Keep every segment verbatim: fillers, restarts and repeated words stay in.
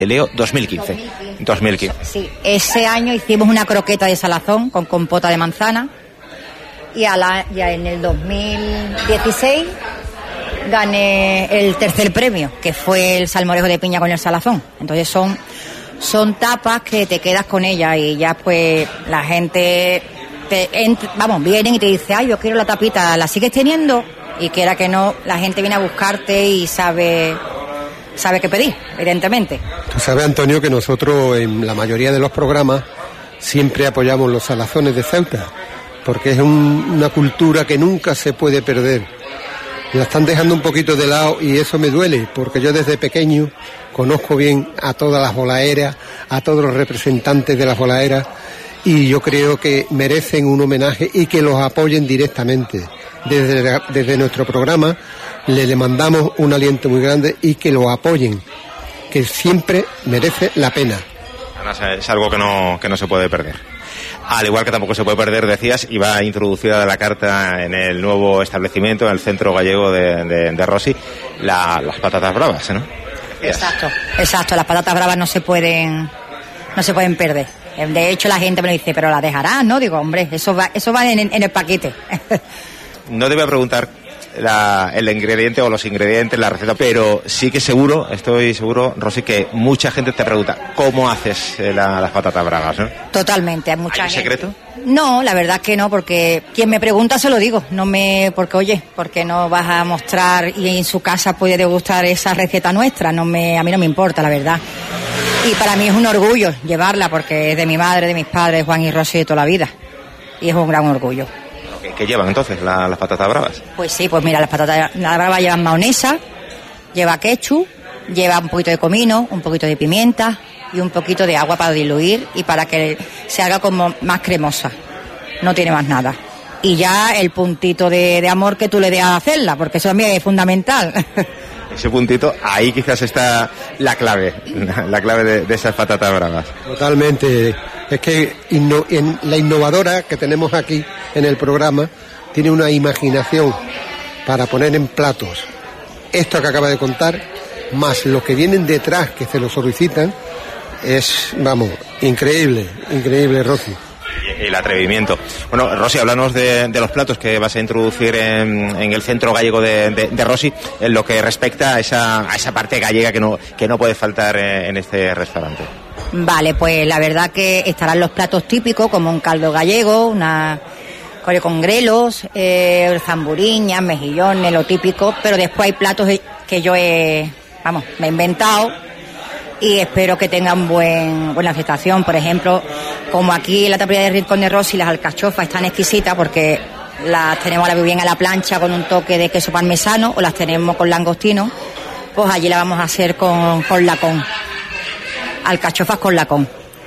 Leo dos mil quince. dos mil quince. Sí, ese año hicimos una croqueta de salazón con compota de manzana y a la, ya en el dos mil dieciséis gané el tercer premio, que fue el salmorejo de piña con el salazón. Entonces son, son tapas que te quedas con ellas y ya pues la gente, te ent- vamos, vienen y te dice, ay, yo quiero la tapita, ¿la sigues teniendo? Y quiera que no, la gente viene a buscarte y sabe, sabe qué pedir, evidentemente. Tú sabes, Antonio, que nosotros en la mayoría de los programas siempre apoyamos los salazones de Ceuta, porque es un, una cultura que nunca se puede perder. La están dejando un poquito de lado y eso me duele, porque yo desde pequeño conozco bien a todas las volaeras, a todos los representantes de las volaeras, y yo creo que merecen un homenaje y que los apoyen directamente. Desde, desde nuestro programa le, le mandamos un aliento muy grande y que los apoyen, que siempre merece la pena. Además, es algo que no, que no se puede perder. Al igual que tampoco se puede perder, decías, y va introducida la carta en el nuevo establecimiento, en el centro gallego de, de, de Rossi, la, las patatas bravas, ¿no? Exacto, exacto, las patatas bravas no se pueden, no se pueden perder. De hecho, la gente me lo dice, pero la dejarás, ¿no? Digo, hombre, eso va, eso va en, en el paquete. No te voy a preguntar la, el ingrediente o los ingredientes, la receta, pero sí que seguro, estoy seguro, Rosy, que mucha gente te pregunta cómo haces la, las patatas bravas, ¿no? Totalmente, hay mucha ¿Hay un gente. secreto? No, la verdad que no, porque quien me pregunta se lo digo, no me, porque oye, porque no vas a mostrar y en su casa puede degustar esa receta nuestra, no me, a mí no me importa, la verdad. Y para mí es un orgullo llevarla, porque es de mi madre, de mis padres, Juan y Rosy, de toda la vida, y es un gran orgullo. ¿Qué, qué llevan entonces la, las patatas bravas? Pues sí, pues mira, las patatas las bravas llevan mayonesa, lleva ketchup, lleva un poquito de comino, un poquito de pimienta y un poquito de agua para diluir y para que se haga como más cremosa. No tiene más nada. Y ya el puntito de, de amor que tú le des a hacerla, porque eso también es fundamental. Ese puntito, ahí quizás está la clave, la clave de, de esas patatas bravas. Totalmente. Es que inno, en, la innovadora que tenemos aquí en el programa tiene una imaginación para poner en platos esto que acaba de contar, más lo que vienen detrás que se lo solicitan, es, vamos, increíble, increíble, Rosy. El atrevimiento. Bueno, Rosy, háblanos de, de los platos que vas a introducir en, en el centro gallego de, de, de Rosy, en lo que respecta a esa, a esa parte gallega que no, que no puede faltar en este restaurante. Vale, pues la verdad que estarán los platos típicos, como un caldo gallego, una colle con grelos, eh, zamburiñas, mejillones, lo típico, pero después hay platos que yo he, vamos, me he inventado y espero que tengan buen, buena aceptación. Por ejemplo, como aquí en la tapería del Rincón de Rosy, las alcachofas están exquisitas porque las tenemos a la bien a la plancha con un toque de queso parmesano o las tenemos con langostino, pues allí la vamos a hacer con, con lacón, alcachofas con lacón.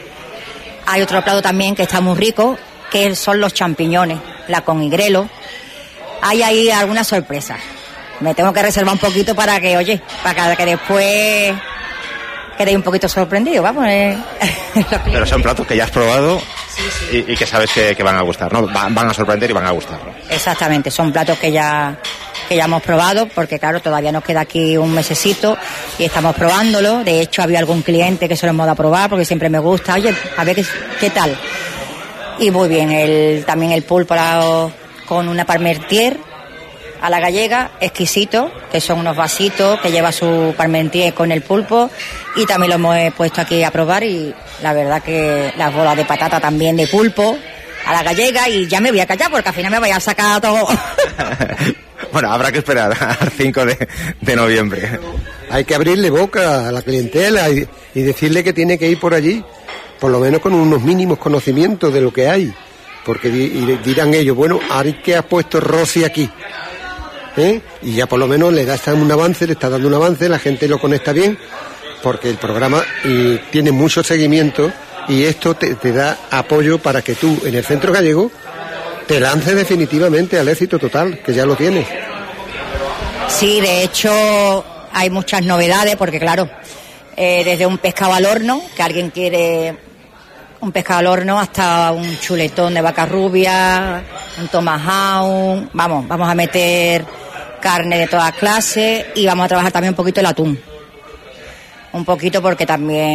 Hay otro plato también que está muy rico, que son los champiñones, lacón y grelo. Hay ahí algunas sorpresas. Me tengo que reservar un poquito para que, oye, para que después quedéis un poquito sorprendido, vamos. Eh. Pero son platos que ya has probado, sí, sí. Y, y que sabes que, que van a gustar, ¿no? Van, van a sorprender y van a gustar, ¿no? Exactamente, son platos que ya que ya hemos probado, porque claro, todavía nos queda aquí un mesecito y estamos probándolo. De hecho, había algún cliente que se lo hemos dado a probar, porque siempre me gusta, oye, a ver qué, qué tal. Y muy bien, el, también el pulpo con una parmentier a la gallega, exquisito, que son unos vasitos que lleva su parmentier con el pulpo, y también lo hemos puesto aquí a probar, y la verdad que las bolas de patata también de pulpo a la gallega, y ya me voy a callar porque al final me voy a sacar todo. Bueno, habrá que esperar al cinco de, de noviembre. Hay que abrirle boca a la clientela y, y decirle que tiene que ir por allí, por lo menos con unos mínimos conocimientos de lo que hay, porque di, y dirán ellos, bueno, ahora que ha puesto Rosy aquí, ¿eh? Y ya por lo menos le da un avance, le está dando un avance, la gente lo conecta bien, porque el programa y, tiene mucho seguimiento, y esto te, te da apoyo para que tú en el centro gallego te lances definitivamente al éxito total, que ya lo tienes. Sí, de hecho hay muchas novedades, porque claro, eh, desde un pescado al horno, que alguien quiere un pescado al horno, hasta un chuletón de vaca rubia, un tomahawk, vamos, vamos a meter carne de todas clases y vamos a trabajar también un poquito el atún. un poquito porque también